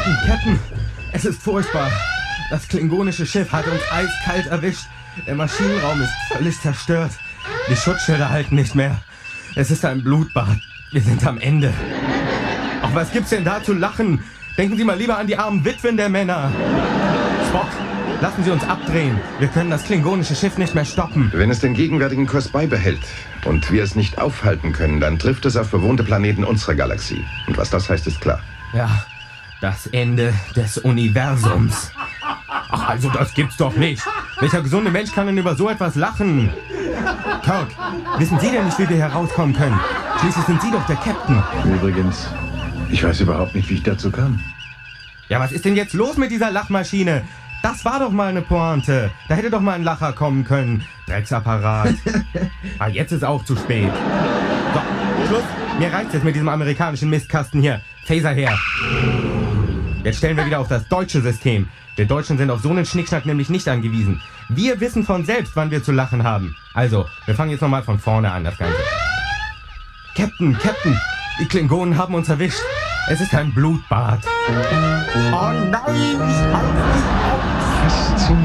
Captain, es ist furchtbar. Das klingonische Schiff hat uns eiskalt erwischt. Der Maschinenraum ist völlig zerstört. Die Schutzschilde halten nicht mehr. Es ist ein Blutbad. Wir sind am Ende. Ach, was gibt's denn da zu lachen? Denken Sie mal lieber an die armen Witwen der Männer. Spock, lassen Sie uns abdrehen. Wir können das klingonische Schiff nicht mehr stoppen. Wenn es den gegenwärtigen Kurs beibehält und wir es nicht aufhalten können, dann trifft es auf bewohnte Planeten unserer Galaxie. Und was das heißt, ist klar. Ja, das Ende des Universums. Ach, also das gibt's doch nicht. Welcher gesunde Mensch kann denn über so etwas lachen? Kirk, wissen Sie denn nicht, wie wir hier rauskommen können? Schließlich sind Sie doch der Captain. Übrigens, ich weiß überhaupt nicht, wie ich dazu kam. Ja, was ist denn jetzt los mit dieser Lachmaschine? Das war doch mal eine Pointe. Da hätte doch mal ein Lacher kommen können. Drecksapparat. Ah, jetzt ist auch zu spät. So, Schluss. Mir reicht's jetzt mit diesem amerikanischen Mistkasten hier. Phaser her. Jetzt stellen wir wieder auf das deutsche System. Wir Deutschen sind auf so einen Schnickschnack nämlich nicht angewiesen. Wir wissen von selbst, wann wir zu lachen haben. Also, wir fangen jetzt nochmal von vorne an, das Ganze. Captain, die Klingonen haben uns erwischt. Es ist ein Blutbad. Oh nein, ich halte nicht auf. Was zum